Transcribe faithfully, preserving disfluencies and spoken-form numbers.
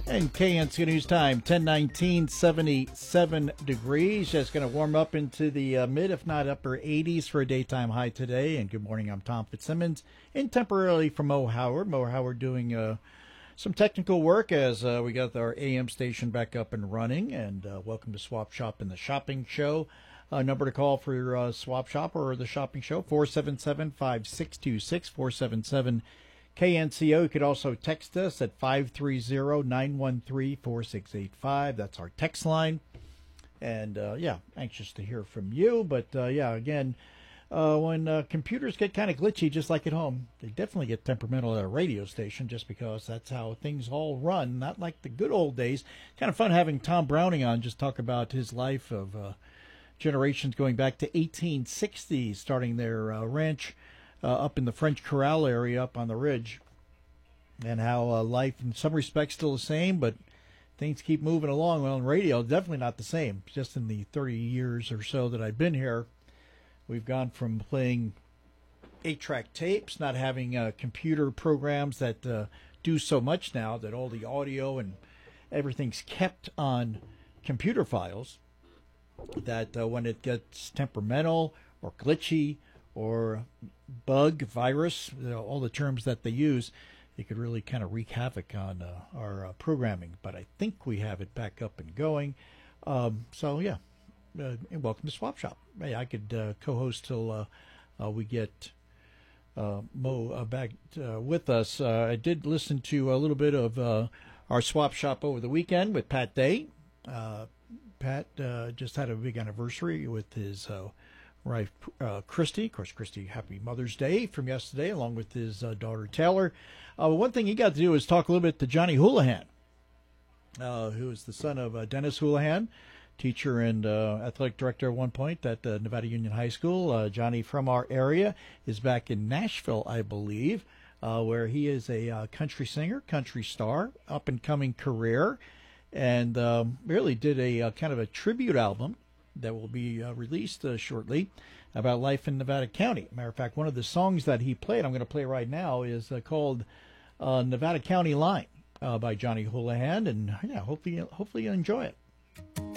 And K N C News Time, ten nineteen, seventy-seven degrees. Just going to warm up into the uh, mid, if not upper eighties for a daytime high today. And good morning, I'm Tom Fitzsimmons, in temporarily from Mo Howard. Mo Howard doing uh, some technical work as uh, we got our A M station back up and running. And uh, welcome to Swap Shop and the Shopping Show. Uh, number to call for your uh, Swap Shop or the Shopping Show, four seven seven, five six two six, four seven seven K N C O. You could also text us at five three zero, nine one three, four six eight five. That's our text line. And, uh, yeah, anxious to hear from you. But, uh, yeah, again, uh, when uh, computers get kind of glitchy, just like at home, they definitely get temperamental at a radio station just because that's how things all run, not like the good old days. Kind of fun having Tom Browning on, just talk about his life of uh, generations going back to eighteen sixty, starting their uh, ranch Uh, up in the French Corral area up on the ridge, and how uh, life in some respects still the same, but things keep moving along. Well, in radio, definitely not the same. Just in the thirty years or so that I've been here, we've gone from playing eight-track tapes, not having uh, computer programs that uh, do so much now, that all the audio and everything's kept on computer files, that uh, when it gets temperamental or glitchy or bug, virus, you know, all the terms that they use, it could really kind of wreak havoc on uh, our uh, programming. But I think we have it back up and going. Um, so, yeah, uh, and welcome to Swap Shop. Hey, I could uh, co-host till uh, uh, we get uh, Mo uh, back uh, with us. Uh, I did listen to a little bit of uh, our Swap Shop over the weekend with Pat Day. Uh, Pat uh, just had a big anniversary with his uh, wife, uh, Christy. Of course, Christy, happy Mother's Day from yesterday, along with his uh, daughter, Taylor. Uh, one thing he got to do is talk a little bit to Johnny Houlihan, uh, who is the son of uh, Dennis Houlihan, teacher and uh, athletic director at one point at uh, Nevada Union High School. Uh, Johnny, from our area, is back in Nashville, I believe, uh, where he is a uh, country singer, country star, up-and-coming career, and um, really did a uh, kind of a tribute album that will be uh, released uh, shortly about life in Nevada County. Matter of fact, one of the songs that he played, I'm going to play right now, is uh, called uh, Nevada County Line uh, by Johnny Houlihan, and yeah, hopefully, hopefully you enjoy it.